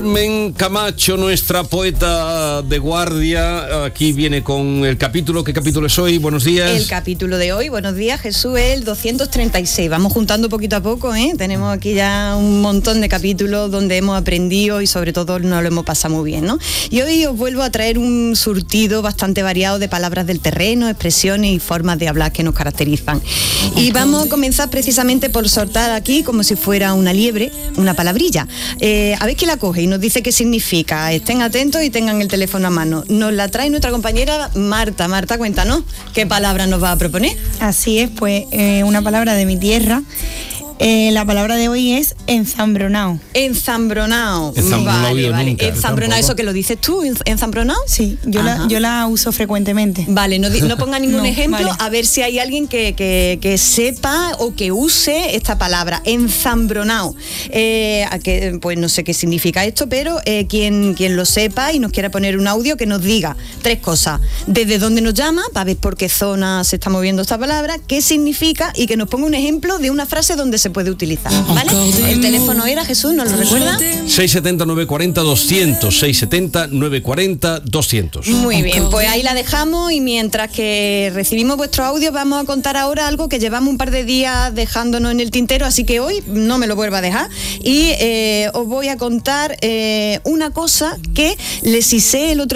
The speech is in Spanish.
Carmen Camacho, nuestra poeta de guardia, aquí viene con el capítulo. ¿Qué capítulo es hoy? Buenos días. El capítulo de hoy, buenos días, Jesús, es el 236. Vamos juntando poquito a poco, ¿eh? Tenemos aquí ya un montón de capítulos donde hemos aprendido y sobre todo nos lo hemos pasado muy bien, ¿no? Y hoy os vuelvo a traer un surtido bastante variado de palabras del terreno, expresiones y formas de hablar que nos caracterizan. Y vamos a comenzar precisamente por soltar aquí, como si fuera una liebre, una palabrilla. A ver quién la coge y nos dice qué significa. Estén atentos y tengan el teléfono a mano. Nos la trae nuestra compañera Marta. Marta, cuéntanos, ¿qué palabra nos va a proponer? Así es, pues una palabra de mi tierra. La palabra de hoy es enzambronao. Enzambronao. Vale. Enzambronao, ¿eso que lo dices tú? ¿Enzambronao? Sí, yo la uso frecuentemente. Vale, no ponga ningún No, ejemplo, vale. a ver si hay alguien que sepa o que use esta palabra, enzambronao. Pues no sé qué significa esto, pero quien lo sepa y nos quiera poner un audio, que nos diga 3 cosas. Desde dónde nos llama, para ver por qué zona se está moviendo esta palabra, qué significa y que nos ponga un ejemplo de una frase donde se puede utilizar, ¿vale? El teléfono era, Jesús, ¿nos lo recuerda? 670-940-200, 670-940-200. Muy bien, pues ahí la dejamos y mientras que recibimos vuestro audio vamos a contar ahora algo que llevamos un par de días dejándonos en el tintero, así que hoy no me lo vuelva a dejar y os voy a contar una cosa que les hice el otro